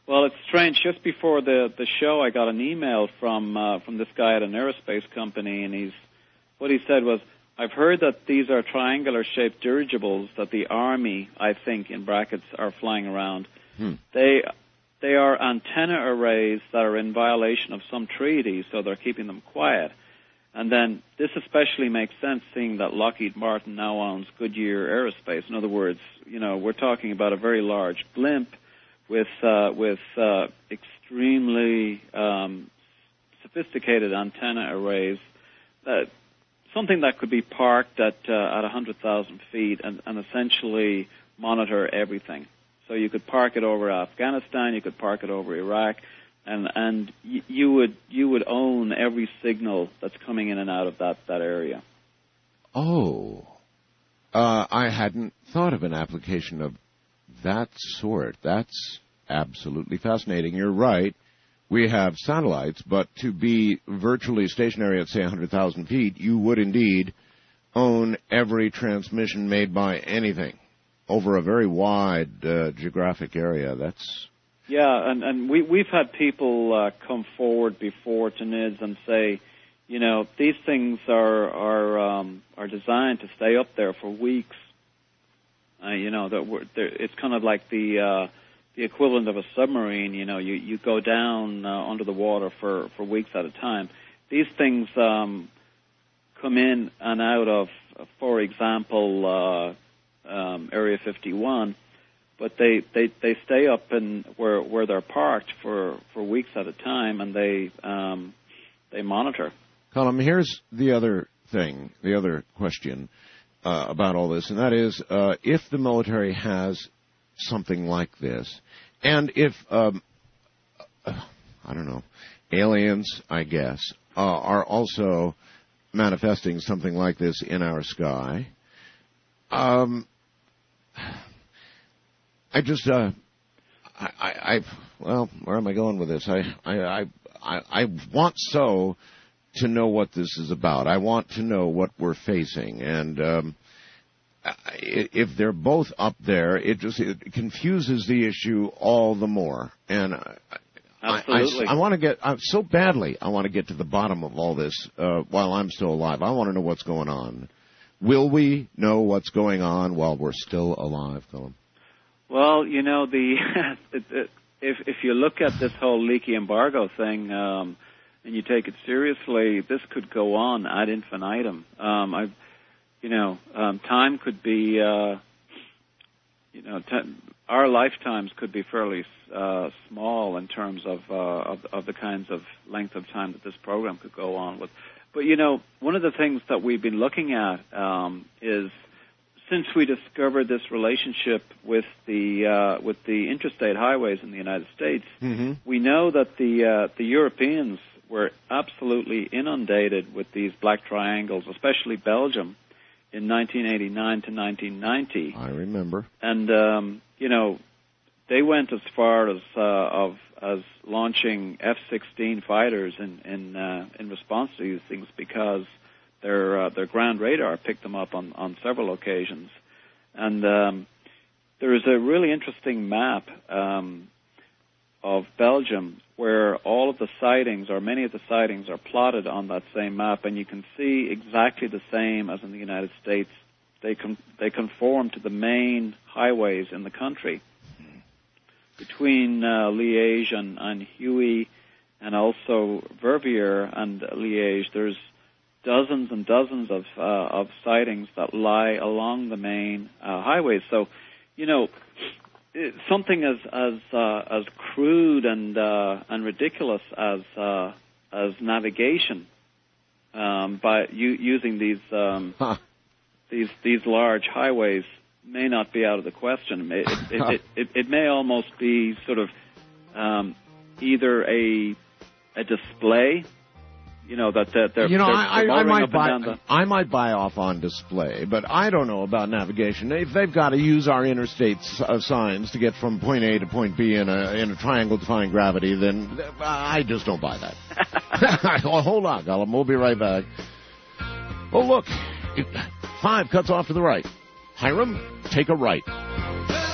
Well, it's strange. Just before the show, I got an email from this guy at an aerospace company, and what he said was, I've heard that these are triangular-shaped dirigibles that the Army, I think, in brackets, are flying around. They are antenna arrays that are in violation of some treaty, so they're keeping them quiet. And then this especially makes sense, seeing that Lockheed Martin now owns Goodyear Aerospace. In other words, we're talking about a very large blimp with extremely sophisticated antenna arrays. Something that could be parked at 100,000 feet and essentially monitor everything. So you could park it over Afghanistan, you could park it over Iraq, and you would own every signal that's coming in and out of that area. Oh, I hadn't thought of an application of that sort. That's absolutely fascinating. You're right. We have satellites, but to be virtually stationary at, say, 100,000 feet, you would indeed own every transmission made by anything over a very wide geographic area. That's... Yeah, and we've had people come forward before to NIDS and say, these things are designed to stay up there for weeks. It's kind of like the equivalent of a submarine. You go down under the water for weeks at a time. These things come in and out of, for example, Area 51, but they stay up in where they're parked for weeks at a time, and they monitor. Colm, here's the other thing, the other question about all this, and that is if the military has something like this, and if, I don't know, aliens, I guess, are also manifesting something like this in our sky, well, where am I going with this? I want so to know what this is about. I want to know what we're facing, and if they're both up there, it confuses the issue all the more. And absolutely, I want to get so badly. I want to get to the bottom of all this while I'm still alive. I want to know what's going on. Will we know what's going on while we're still alive, Colm? Well, if you look at this whole leaky embargo thing and you take it seriously, this could go on ad infinitum. Time could be, our lifetimes could be fairly small in terms of the kinds of length of time that this program could go on with. But, one of the things that we've been looking at is, since we discovered this relationship with the interstate highways in the United States, we know that the Europeans were absolutely inundated with these black triangles, especially Belgium, in 1989 to 1990. I remember. And they went as far as launching F-16 fighters in response to these things, because their ground radar picked them up on several occasions. And there is a really interesting map of Belgium where all of the sightings, or many of the sightings, are plotted on that same map, and you can see exactly the same as in the United States. They conform to the main highways in the country. Between Liège and Huy, and also Verviers and Liège, there's dozens and dozens of sightings that lie along the main highways. So, something as crude and ridiculous as navigation by using these large highways may not be out of the question. It may almost be sort of either a display. That they're I might buy off on display, but I don't know about navigation. If they've got to use our interstate signs to get from point A to point B in a triangle-defying gravity, then I just don't buy that. Well, hold on, Colm. We'll be right back. Oh, look. 5 cuts off to the right. Hiram, take a right.